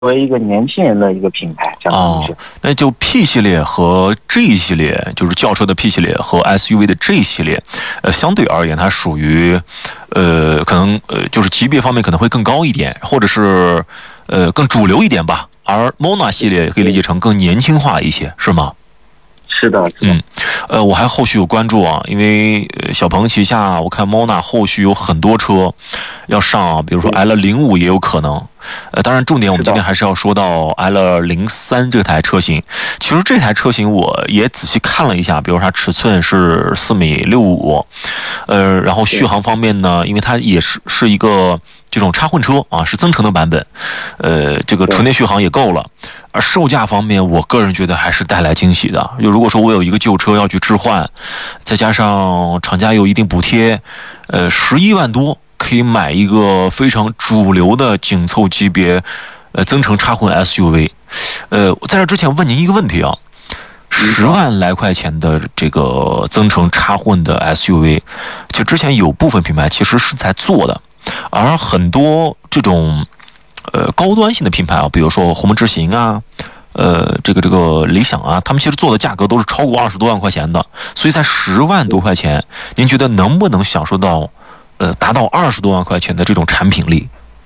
为一个年轻人的一个品牌，这样子。 那就 P 系列和 G 系列，就是轿车的 P 系列和 SUV 的 G 系列，相对而言，它属于，可能就是级别方面可能会更高一点，或者是更主流一点吧。而 Mona 系列可以理解成更年轻化一些，是吗？ 是的， 我还后续有关注啊，因为小鹏旗下我看 Mona 后续有很多车要上啊，比如说 L05 也有可能。当然重点我们今天还是要说到 L03 这台车型。其实这台车型我也仔细看了一下，比如它尺寸是4.65米，然后续航方面呢，因为它也是一个这种插混车啊，是增程的版本，这个纯电续航也够了。而售价方面，我个人觉得还是带来惊喜的。就如果说我有一个旧车要去置换，再加上厂家有一定补贴，11万多可以买一个非常主流的紧凑级别，增程插混 SUV。在这之前问您一个问题啊，10万来块钱的这个增程插混的 SUV， 就之前有部分品牌其实是在做的，而很多这种高端性的品牌啊，比如说鸿蒙智行啊，这个理想啊，他们其实做的价格都是超过20多万块钱的，所以在10万多块钱，您觉得能不能享受到达到20多万块钱的这种产品力？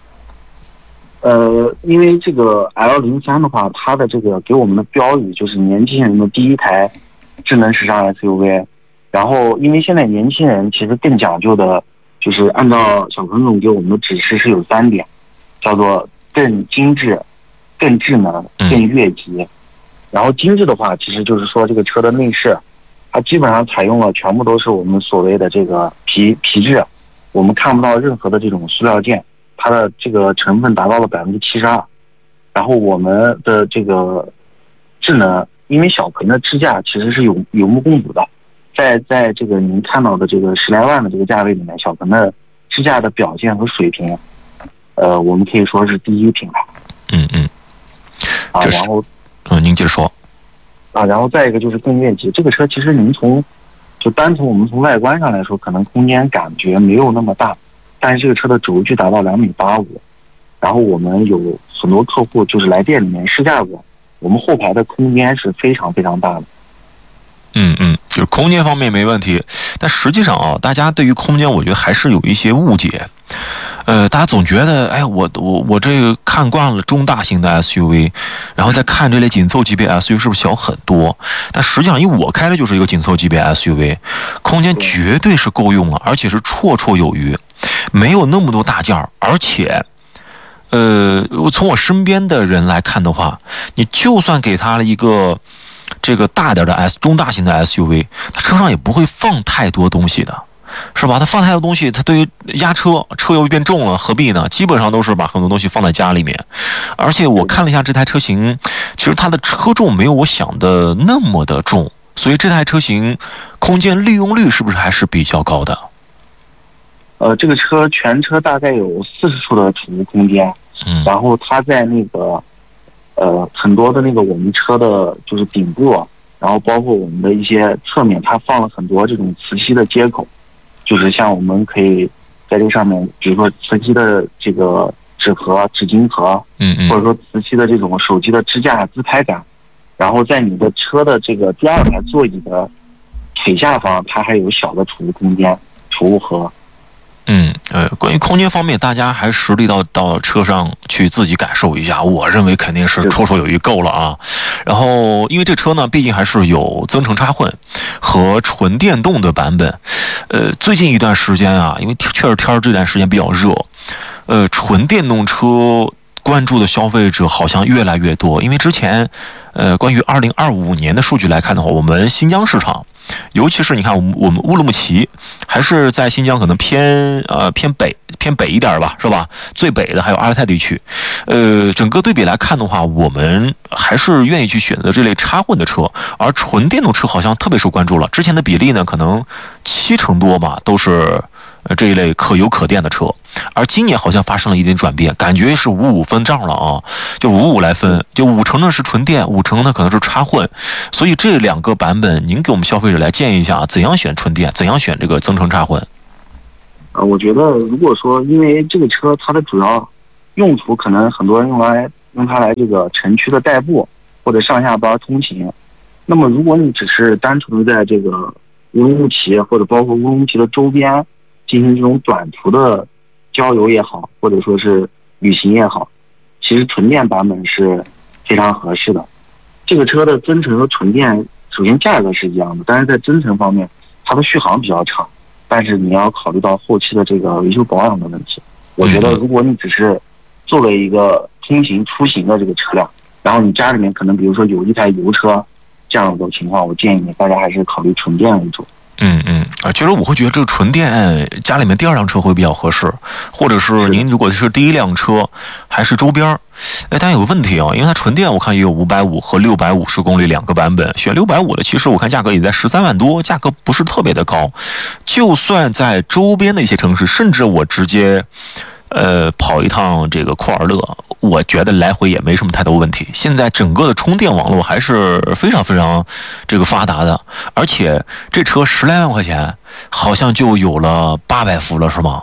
因为这个 L03 的话，它的这个给我们的标语就是年轻人的第一台智能时尚 SUV。然后，因为现在年轻人其实更讲究的，就是按照小鹏总给我们的指示是有3点，叫做更精致、更智能、更越级。然后精致的话，其实就是说这个车的内饰，它基本上采用了全部都是我们所谓的这个皮质，我们看不到任何的这种塑料件。它的这个成分达到了72%，然后我们的这个智能，因为小鹏的支架其实是有目共睹的，在这个您看到的这个10来万的这个价位里面，小鹏的支架的表现和水平，我们可以说是第一品牌。然后您接着说。 然后再一个就是更越级，这个车其实您单从我们从外观上来说，可能空间感觉没有那么大。但是这个车的轴距达到2.85米，然后我们有很多客户就是来店里面试驾过，我们后排的空间是非常非常大的。 就是空间方面没问题，但实际上啊，大家对于空间我觉得还是有一些误解。大家总觉得，哎，我这个看惯了中大型的 SUV， 然后再看这类紧凑级别 SUV 是不是小很多？但实际上，因为我开的就是一个紧凑级别 SUV， 空间绝对是够用了，而且是绰绰有余，没有那么多大件儿。而且，从我身边的人来看的话，你就算给他了一个这个大点的中大型的 SUV， 它车上也不会放太多东西的。是吧？它放太多东西，它对于压车又变重了，何必呢？基本上都是把很多东西放在家里面。而且我看了一下这台车型，其实它的车重没有我想的那么的重，所以这台车型空间利用率是不是还是比较高的？ 这个车全车大概有40处的储物空间，然后它在那个很多的那个我们车的就是顶部，然后包括我们的一些侧面，它放了很多这种磁吸的接口。就是像我们可以在这上面，比如说磁吸的这个纸盒、纸巾盒，或者说磁吸的这种手机的支架、自拍杆，然后在你的车的这个第2排座椅的腿下方，它还有小的储物空间、储物盒。 关于空间方面，大家还是实地到车上去自己感受一下。我认为肯定是绰绰有余够了啊。然后，因为这车呢，毕竟还是有增程插混和纯电动的版本。最近一段时间啊，因为确实这段时间比较热，纯电动车关注的消费者好像越来越多。因为之前，关于2025年的数据来看的话，我们新疆市场。尤其是你看我们乌鲁木齐还是在新疆可能偏北一点吧，是吧？最北的还有阿勒泰地区，整个对比来看的话，我们还是愿意去选择这类插混的车，而纯电动车好像特别受关注了。之前的比例呢，可能70%多吧，都是这一类可油可电的车，而今年好像发生了一点转变，感觉是55分账了啊，就55来分，就50%呢是纯电，50%呢可能是插混，所以这2个版本，您给我们消费者来建议一下，怎样选纯电，怎样选这个增程插混？ 我觉得如果说因为这个车它的主要用途可能很多人用来用它来这个城区的代步或者上下班通勤。那么如果你只是单纯在这个乌鲁木齐或者包括乌鲁木齐的周边进行这种短途的郊游也好，或者说是旅行也好，其实纯电版本是非常合适的。这个车的增程和纯电首先价格是一样的，但是在增程方面它的续航比较长，但是你要考虑到后期的这个维修保养的问题。我觉得如果你只是作为一个通勤出行的这个车辆，然后你家里面可能比如说有一台油车这样的情况，我建议你大家还是考虑纯电为主。 其实我会觉得这个纯电家里面第二辆车会比较合适，或者是您如果是第一辆车还是周边。但有个问题啊，因为它纯电我看也有550和650公里2个版本，选650的其实我看价格也在13万多，价格不是特别的高。就算在周边的一些城市，甚至我直接跑一趟这个库尔勒，我觉得来回也没什么太多问题。现在整个的充电网络还是非常非常这个发达的，而且这车10来万块钱好像就有了800伏了，是吗？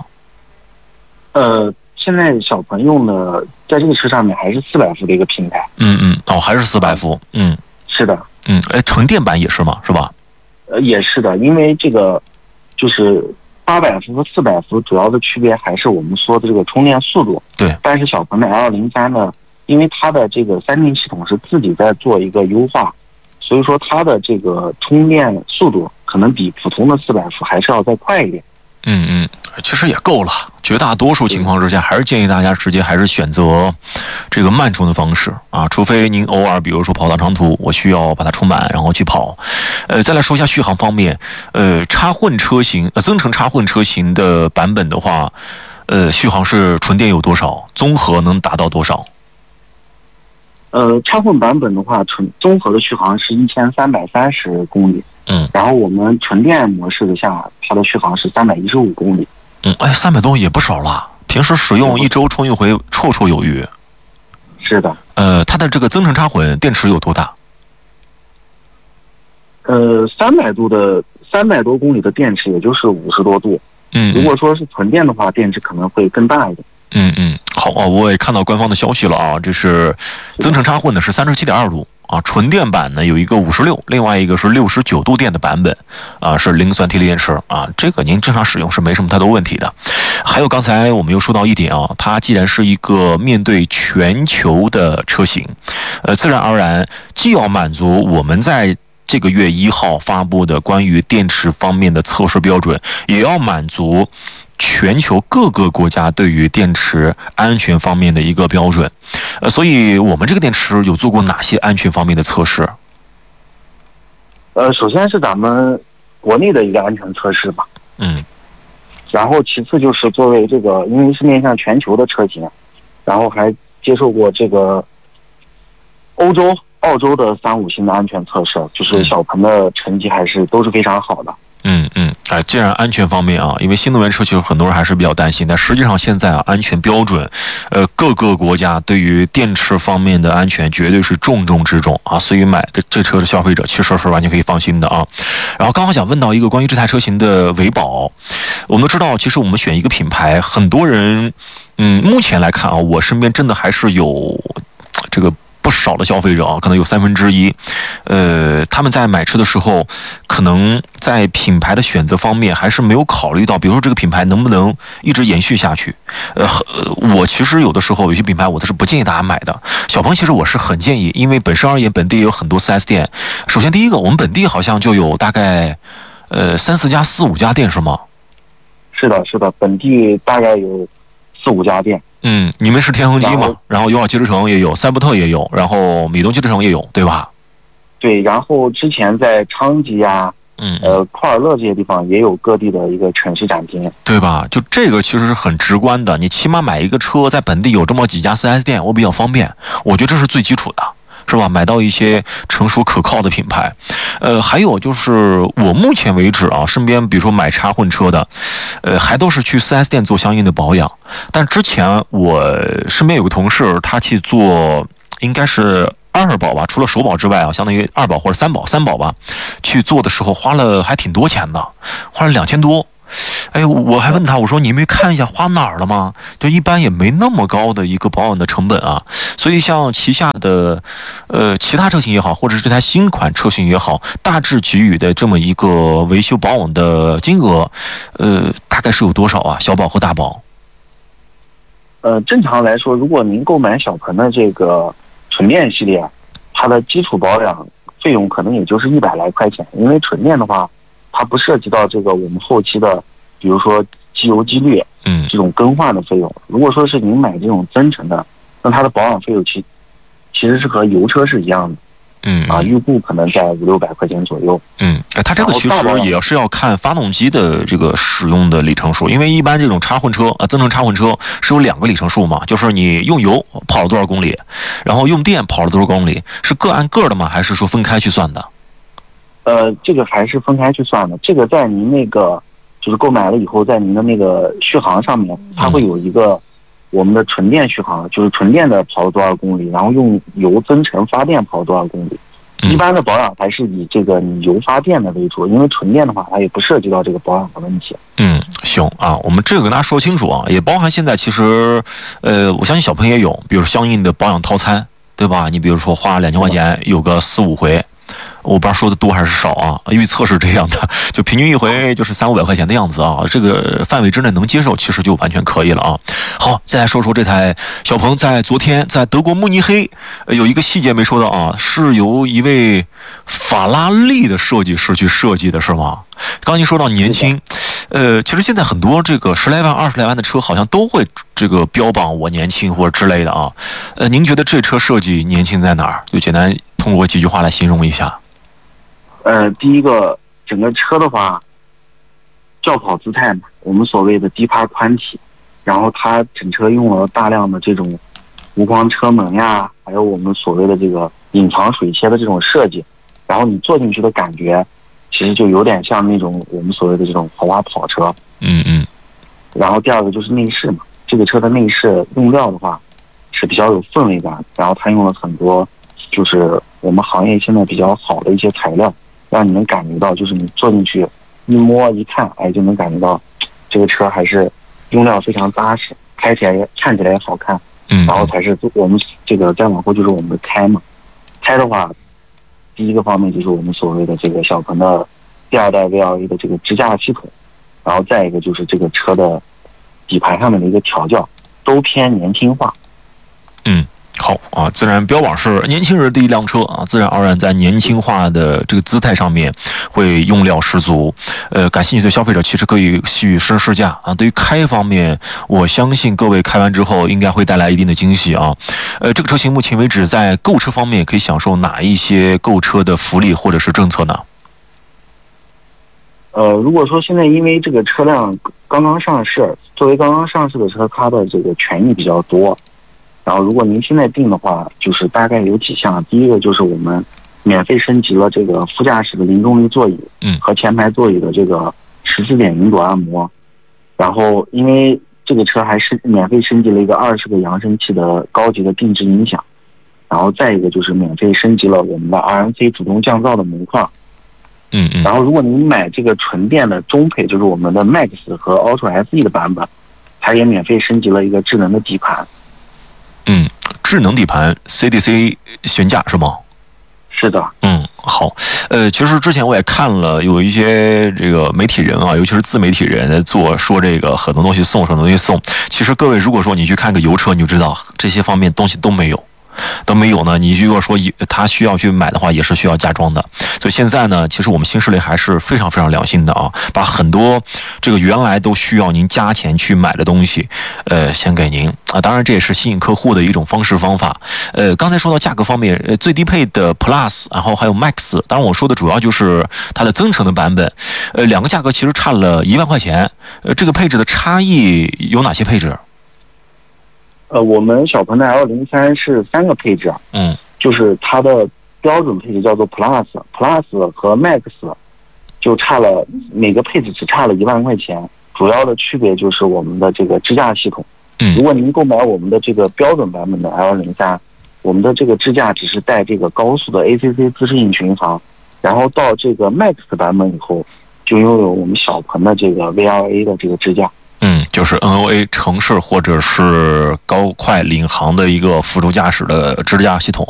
现在小鹏用的在这个车上面还是400伏的一个平台。 还是400伏。 是的。 纯电版也是吗？是吧？ 也是的，因为这个就是800伏和400伏主要的区别还是我们说的这个充电速度。 对。 但是小鹏的 L03呢，因为它的这个3电系统是自己在做一个优化，所以说它的这个充电速度可能比普通的400伏还是要再快一点。 其实也够了。绝大多数情况之下，还是建议大家直接还是选择这个慢充的方式啊，除非您偶尔比如说跑到长途，我需要把它充满然后去跑。再来说一下续航方面，插混车型增程插混车型的版本的话，续航是纯电有多少？综合能达到多少？ 插混版本的话，综合的续航是1330公里。然后我们纯电模式的下，它的续航是315公里。 300多也不少了。平时使用1周充一回，绰绰有余。 是的。 它的这个增程插混电池有多大 ？300多公里的电池，也就是50多度。如果说是纯电的话，电池可能会更大一点。 好啊，我也看到官方的消息了啊，这是增程插混的是37.2度啊，纯电版呢有一个56，另外一个是69度电的版本啊，是磷酸铁锂电池啊，这个您正常使用是没什么太多问题的。还有刚才我们又说到一点啊，它既然是一个面对全球的车型，自然而然既要满足我们在这个月1号发布的关于电池方面的测试标准，也要满足全球各个国家对于电池安全方面的一个标准。所以我们这个电池有做过哪些安全方面的测试？ 首先是咱们国内的一个安全测试吧。然后其次就是作为这个，因为是面向全球的车型，然后还接受过这个欧洲、澳洲的3、5星的安全测试，就是小鹏的成绩还是都是非常好的。 既然安全方面啊，因为新能源车其实很多人还是比较担心，但实际上现在啊，安全标准，各个国家对于电池方面的安全绝对是重中之重啊，所以买的这车的消费者其实是完全可以放心的啊。然后刚好想问到一个关于这台车型的维保，我们都知道，其实我们选一个品牌，很多人，目前来看啊，我身边真的还是有这个不少的消费者啊，可能有1/3，他们在买车的时候，可能在品牌的选择方面还是没有考虑到，比如说这个品牌能不能一直延续下去。我其实有的时候有些品牌我都是不建议大家买的。小鹏其实我是很建议，因为本身而言，本地也有很多 4S 店。首先第一个，我们本地好像就有大概3、4家、4、5家店是吗？ 是的，本地大概有4、5家店。 你们是天恒基嘛？然后友好汽车城也有，赛博特也有，然后米东汽车城也有，对吧？ 对，然后之前在昌吉啊，库尔勒这些地方也有各地的一个城市展厅， 对吧？就这个其实是很直观的，你起码买一个车，在本地有这么几家 4S 店，我比较方便，我觉得这是最基础的。是吧？买到一些成熟可靠的品牌，还有就是我目前为止啊，身边比如说买插混车的，还都是去 4S 店做相应的保养。但之前我身边有个同事，他去做应该是2保吧，除了首保之外啊，相当于2保或者3保吧，去做的时候花了还挺多钱的，花了2000多。 哎，我还问他，我说你没看一下花哪儿了吗？就一般也没那么高的一个保养的成本啊。所以像旗下的其他车型也好，或者是这台新款车型也好，大致给予的这么一个维修保养的金额，大概是有多少啊？小保和大保？ 正常来说，如果您购买小鹏的这个纯电系列，它的基础保养费用可能也就是100来块钱，因为纯电的话，它不涉及到这个我们后期的，比如说机油机滤，这种更换的费用。如果说是您买这种增程的，那它的保养费用其实是和油车是一样的。预估可能在500-600块钱左右。 它这个其实也是要看发动机的这个使用的里程数，因为一般这种插混车增程插混车是有2个里程数嘛，就是你用油跑了多少公里，然后用电跑了多少公里，是各按各的吗？还是说分开去算的？ 这个还是分开去算的。这个在您那个就是购买了以后，在您的那个续航上面，它会有一个我们的纯电续航，就是纯电的跑了多少公里，然后用油增程发电跑了多少公里。一般的保养还是以这个你油发电的为主，因为纯电的话，它也不涉及到这个保养的问题。 行啊，我们这个跟大家说清楚啊，也包含现在其实，我相信小鹏也有，比如相应的保养套餐，对吧？你比如说花2000块钱有个4-5回。我不知道说的多还是少啊，预测是这样的，就平均一回就是300-500块钱的样子啊，这个范围之内能接受，其实就完全可以了啊。好，再来说说这台小鹏在昨天在德国慕尼黑，有一个细节没说到啊，是由一位法拉利的设计师去设计的，是吗？刚您说到年轻，其实现在很多这个10来万、20来万的车好像都会这个标榜我年轻或者之类的啊。您觉得这车设计年轻在哪儿？就简单通过几句话来形容一下。 第一个，整个车的话，轿跑姿态嘛，我们所谓的低趴宽体，然后它整车用了大量的这种无框车门呀，还有我们所谓的这个隐藏水切的这种设计，然后你坐进去的感觉，其实就有点像那种我们所谓的这种豪华跑车。然后第二个就是内饰嘛，这个车的内饰用料的话是比较有氛围感，然后它用了很多就是我们行业现在比较好的一些材料。让你能感觉到，就是你坐进去一摸一看，就能感觉到这个车还是用料非常扎实，开起来看起来也好看。然后才是我们这个再往后就是我们的开嘛。开的话，第一个方面就是我们所谓的这个小鹏的第2代 VLA 的这个支架系统，然后再一个就是这个车的底盘上面的一个调教，都偏年轻化。 好啊，自然标榜是年轻人的一辆车啊，自然而然在年轻化的这个姿态上面会用料十足。感兴趣的消费者其实可以去试驾啊。对于开方面，我相信各位开完之后应该会带来一定的惊喜啊。这个车型目前为止在购车方面可以享受哪一些购车的福利或者是政策呢？ 如果说现在因为这个车辆刚刚上市，作为刚刚上市的车，它的这个权益比较多。然后，如果您现在订的话，就是大概有几项。第一个就是我们免费升级了这个副驾驶的零重力座椅，和前排座椅的这个14.0度按摩。然后，因为这个车还是免费升级了一个20个扬声器的高级的定制音响。然后再一个就是免费升级了我们的 RNC 主动降噪的门框。然后，如果您买这个纯电的中配，就是我们的 Max 和 Ultra SE 的版本，它也免费升级了一个智能的底盘。 智能底盘 CDC 悬架是吗？ 是的。 好。其实之前我也看了有一些这个媒体人啊，尤其是自媒体人在说这个很多东西送，很多东西送。其实各位如果说你去看个油车，你就知道这些方面东西都没有。呢，你如果说他需要去买的话，也是需要加装的。所以现在呢，其实我们新势力还是非常非常良心的啊，把很多这个原来都需要您加钱去买的东西，先给您啊。当然这也是吸引客户的一种方法。刚才说到价格方面，最低配的 Plus， 然后还有 Max， 当然我说的主要就是它的增程的版本。两个价格其实差了1万块钱。这个配置的差异有哪些配置？ 我们小鹏的 L03是3个配置，就是它的标准配置叫做 Plus 和 Max 就差了，每个配置只差了1万块钱，主要的区别就是我们的这个支架系统。如果您购买我们的这个标准版本的 L03，我们的这个支架只是带这个高速的 ACC 自适应巡航，然后到这个 Max 版本以后， 就拥有我们小鹏的这个 VLA 的这个支架。 就是 NOA 城市或者是高快领航的一个辅助驾驶的支架系统。